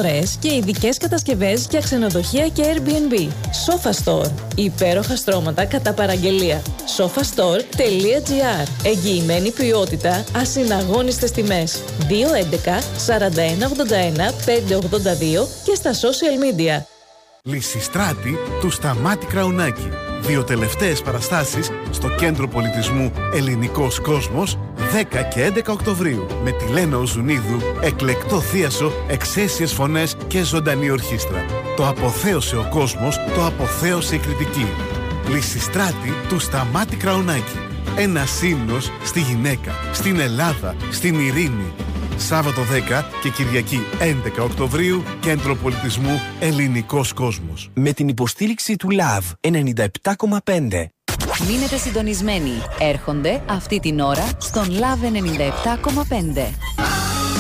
προσφορές και ειδικές κατασκευές για ξενοδοχεία και Airbnb. Sofa Store. Υπέροχα στρώματα κατά παραγγελία. sofastore.gr. Εγγυημένη ποιότητα, ασυναγώνιστες τιμές. 211 41 81 582 και στα social media. Λυσιστράτη του Σταμάτη Κραουνάκη. 2 τελευταίες παραστάσεις στο Κέντρο Πολιτισμού Ελληνικός Κόσμος 10 και 11 Οκτωβρίου με τη Λένα Οζουνίδου, εκλεκτό θίασο, εξαίσιες φωνές και ζωντανή ορχήστρα. Το αποθέωσε ο κόσμος, το αποθέωσε η κριτική. Λυσιστράτη του Σταμάτη Κραουνάκη. Ένας ύμνος στη γυναίκα, στην Ελλάδα, στην ειρήνη. Σάββατο 10 και Κυριακή 11 Οκτωβρίου, Κέντρο Πολιτισμού Ελληνικός Κόσμος. Με την υποστήριξη του LAV 97,5. Μείνετε συντονισμένοι. Έρχονται αυτή την ώρα στον LAV 97,5.